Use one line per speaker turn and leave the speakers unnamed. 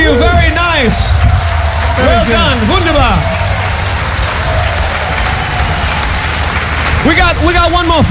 you. Very nice. Well done. Wunderbar. We got one more.